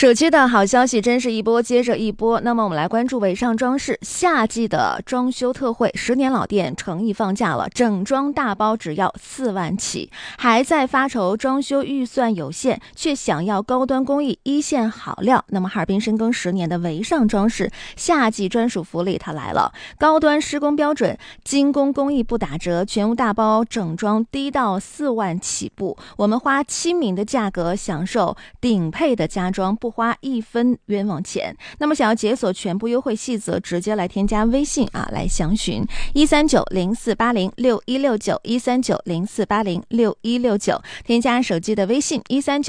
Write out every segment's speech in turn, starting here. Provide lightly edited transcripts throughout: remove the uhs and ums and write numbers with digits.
暑期的好消息真是一波接着一波。那么我们来关注伟尚装饰夏季的装修特惠，10年老店诚意放假了，整装大包只要4万起。还在发愁装修预算有限，却想要高端工艺一线好料，那么哈尔滨深耕10年的伟尚装饰夏季专属福利它来了，高端施工标准，精工工艺不打折，全屋大包整装低到4万起步，我们花亲民的价格享受顶配的家装，不花1分冤枉钱。那么想要解锁全部优惠细则，直接来添加微信来详询13904806169，13904806169，添加手机的微信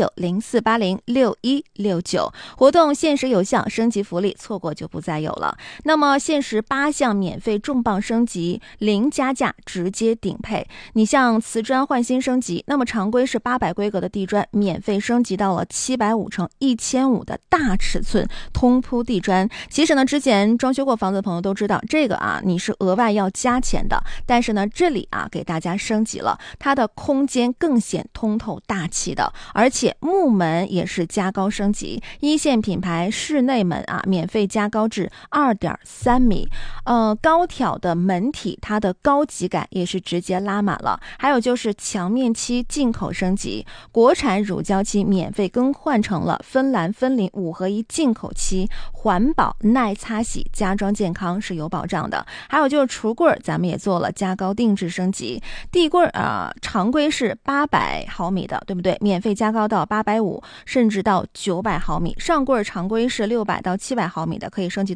13904806169，活动限时有效，升级福利错过就不再有了。那么限时8项免费重磅升级，零加价直接顶配。你像瓷砖换新升级，那么常规是800规格的地砖，免费升级到了750×1500的大尺寸通铺地砖。其实呢，之前装修过房子的朋友都知道，这个你是额外要加钱的，但是呢，这里给大家升级了，它的空间更显通透大气的，而且木门也是加高升级，一线品牌室内门免费加高至2.3米，高挑的门体，它的高级感也是直接拉满了。还有就是墙面漆进口升级，国产乳胶漆免费更换成了芬兰芬林5合1进口漆，环保耐擦洗，家装健康是有保障的。还有就是橱柜，咱们也做了加高定制升级，地柜常规是800毫米的，对不对？免费加高到850甚至到900毫米，上柜常规是600到700毫米的，可以升级